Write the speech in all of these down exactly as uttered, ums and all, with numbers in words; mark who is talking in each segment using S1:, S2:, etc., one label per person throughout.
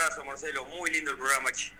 S1: abrazo, Marcelo. Muy lindo el programa, che.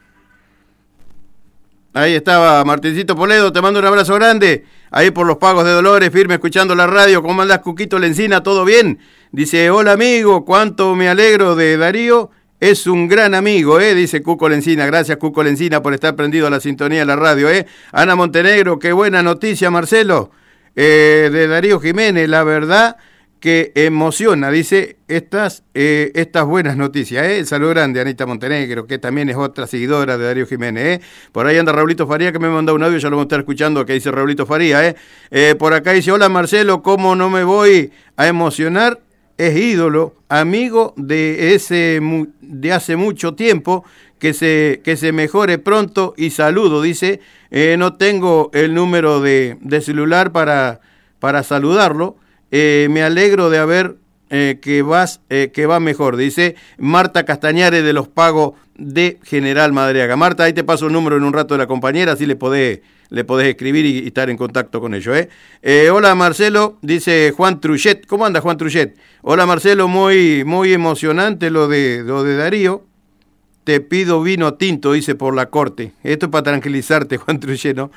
S2: Ahí estaba Martincito Poledo, te mando un abrazo grande. Ahí por los Pagos de Dolores, firme escuchando la radio. ¿Cómo andás, Cuquito Lencina? ¿Todo bien? Dice, hola amigo, cuánto me alegro de Darío. Es un gran amigo, ¿eh? Dice Cuco Lencina. Gracias, Cuco Lencina, por estar prendido a la sintonía de la radio, ¿eh? Ana Montenegro, qué buena noticia, Marcelo. Eh, de Darío Jiménez, la verdad que emociona, dice, estas eh, estas buenas noticias, ¿eh? Saludo grande, Anita Montenegro, que también es otra seguidora de Darío Jiménez, ¿eh? Por ahí anda Raulito Faría, que me mandó un audio, ya lo vamos a estar escuchando, que dice Raulito Faría, ¿eh? Eh, por acá dice, hola Marcelo, ¿cómo no me voy a emocionar? Es ídolo, amigo de ese de hace mucho tiempo, que se que se mejore pronto y saludo, dice, eh, no tengo el número de, de celular para, para saludarlo, eh, me alegro de haber eh, que vas eh, que va mejor, dice Marta Castañares de los Pagos de General Madariaga. Marta, ahí te paso el número en un rato de la compañera, así le podés le podés escribir y, y estar en contacto con ellos, ¿eh? Eh, hola Marcelo, dice Juan Truchet. ¿Cómo anda Juan Truchet? Hola Marcelo, muy muy emocionante lo de lo de Darío. Te pido vino tinto, dice, por la corte. Esto es para tranquilizarte, Juan Truchet, ¿no?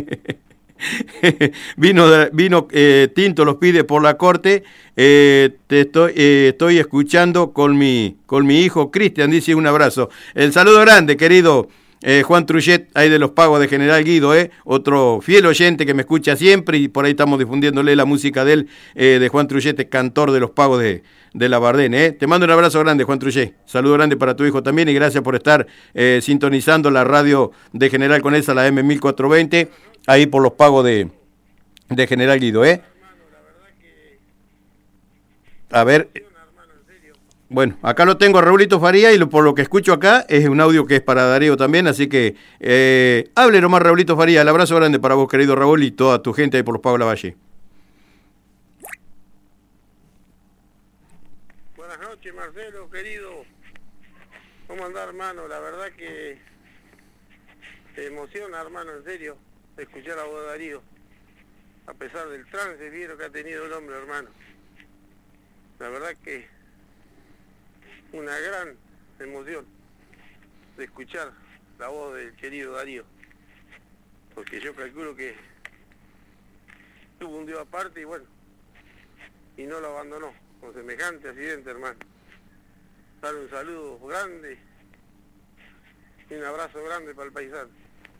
S2: vino vino eh, tinto los pide por la corte. Eh, te estoy eh, estoy escuchando con mi con mi hijo Cristian, dice, un abrazo. El saludo grande, querido Eh, Juan Truchet, ahí de los Pagos de General Guido, eh, otro fiel oyente que me escucha siempre, y por ahí estamos difundiéndole la música de él, eh, de Juan Truchet, cantor de los Pagos de, de la Bardén. Eh. Te mando un abrazo grande, Juan Truchet, saludo grande para tu hijo también, y gracias por estar eh, sintonizando la radio de General Conesa, la M mil cuatrocientos veinte, ahí por los Pagos de, de General Guido. Eh. A ver... Bueno, acá lo tengo a Raulito Faría, y lo, por lo que escucho acá es un audio que es para Darío también, así que eh, hable nomás Raulito Faría. El abrazo grande para vos, querido Raúl, y toda tu gente ahí por los Pagos de la Valle.
S3: Buenas noches, Marcelo, querido. ¿Cómo andás, hermano? La verdad que te emociona, hermano, en serio, escuchar a vos, Darío. A pesar del trance fiero que ha tenido el hombre, hermano. La verdad que una gran emoción de escuchar la voz del querido Darío, porque yo calculo que tuvo un Dios aparte y bueno, y no lo abandonó con semejante accidente, hermano. Darle un saludo grande y un abrazo grande para el paisano,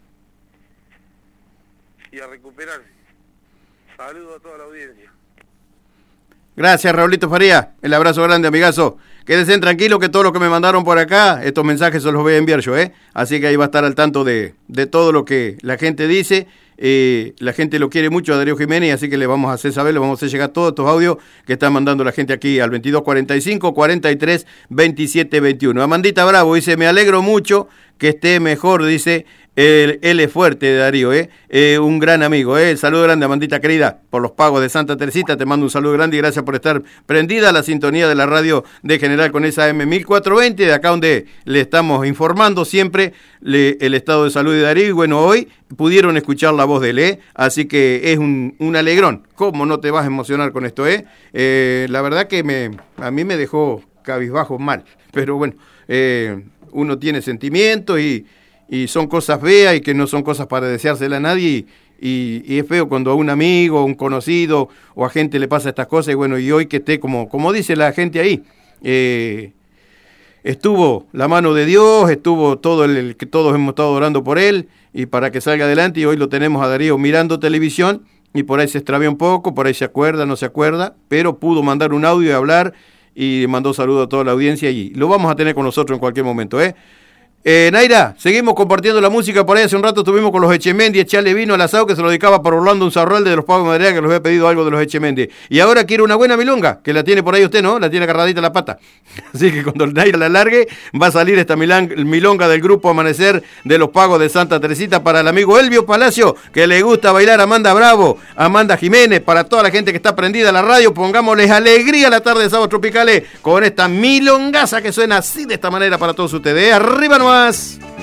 S3: y a recuperarse. Saludo a toda la audiencia.
S2: Gracias, Raulito Faría, el abrazo grande, amigazo. Quédense tranquilos que todo lo que me mandaron por acá, estos mensajes se los voy a enviar yo, ¿eh? Así que ahí va a estar al tanto de, de todo lo que la gente dice. Eh, la gente lo quiere mucho a Darío Jiménez, así que le vamos a hacer saber, le vamos a hacer llegar todos estos audios que están mandando la gente aquí al veintidós cuarenta y cinco, cuarenta y tres, veintisiete, veintiuno. Amandita Bravo dice, me alegro mucho que esté mejor, dice, él, él es fuerte, de Darío, ¿eh? Eh, un gran amigo, ¿eh? Saludo grande, Amandita querida, por los Pagos de Santa Teresita, te mando un saludo grande y gracias por estar prendida a la sintonía de la radio de General con esa M mil cuatrocientos veinte, de acá donde le estamos informando siempre le, el estado de salud de Darío, y bueno, hoy pudieron escuchar la voz de él, ¿eh? Así que es un, un alegrón. ¿Cómo no te vas a emocionar con esto, eh? eh la verdad que me a mí me dejó cabizbajo mal, pero bueno, eh, uno tiene sentimientos y, y son cosas feas y que no son cosas para deseársela a nadie, y, y es feo cuando a un amigo, a un conocido o a gente le pasa estas cosas, y bueno, y hoy que esté como, como dice la gente ahí, eh, estuvo la mano de Dios, estuvo todo el, el que todos hemos estado orando por él, y para que salga adelante, y hoy lo tenemos a Darío mirando televisión, y por ahí se extravía un poco, por ahí se acuerda, no se acuerda, pero pudo mandar un audio y hablar, y mandó saludo a toda la audiencia, y lo vamos a tener con nosotros en cualquier momento, ¿eh? Eh, Naira, seguimos compartiendo la música. Por ahí hace un rato estuvimos con los Echemendi, echarle vino al asado, que se lo dedicaba para Orlando Unzarralde de los Pagos de Madariaga, que les había pedido algo de los Echemendi. Y ahora quiere una buena milonga, que la tiene por ahí usted, ¿no? La tiene agarradita la pata. Así que cuando Naira la largue, va a salir esta milan, milonga del grupo Amanecer de los Pagos de Santa Teresita para el amigo Elvio Palacio, que le gusta bailar, Amanda Bravo, Amanda Jiménez, para toda la gente que está prendida a la radio. Pongámosles alegría a la tarde de Sábados Tropicales con esta milongaza que suena así, de esta manera, para todos ustedes. ¡Arriba nomás!